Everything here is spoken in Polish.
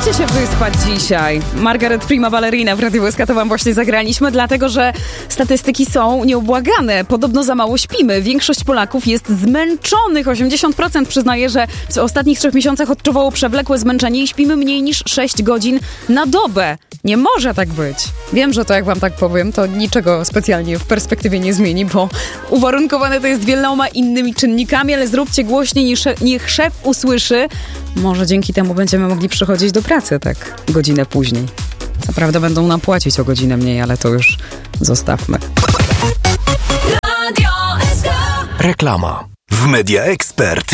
Możecie się wyspać dzisiaj. Margaret Prima Ballerina w Radiu SK to wam właśnie zagraliśmy, dlatego że statystyki są nieubłagane. Podobno za mało śpimy. Większość Polaków jest zmęczonych. 80% przyznaje, że w ostatnich 3 miesiącach odczuwało przewlekłe zmęczenie i śpimy mniej niż 6 godzin na dobę. Nie może tak być. Wiem, że to jak wam tak powiem, to niczego specjalnie w perspektywie nie zmieni, bo uwarunkowane to jest wieloma innymi czynnikami, ale zróbcie głośniej, niech szef usłyszy. Może dzięki temu będziemy mogli przychodzić do pracy tak godzinę później. Co prawda będą nam płacić o godzinę mniej, ale to już zostawmy. Reklama. W Media Expert